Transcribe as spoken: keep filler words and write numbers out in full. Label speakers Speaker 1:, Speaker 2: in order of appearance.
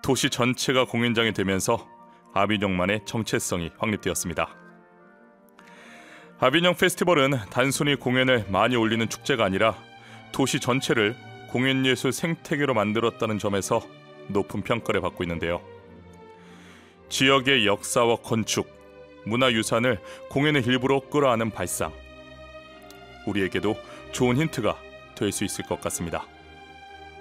Speaker 1: 도시 전체가 공연장이 되면서 아비뇽만의 정체성이 확립되었습니다. 아비뇽 페스티벌은 단순히 공연을 많이 올리는 축제가 아니라 도시 전체를 공연예술 생태계로 만들었다는 점에서 높은 평가를 받고 있는데요. 지역의 역사와 건축, 문화유산을 공연의 일부로 끌어안은 발상, 우리에게도 좋은 힌트가 될 수 있을 것 같습니다.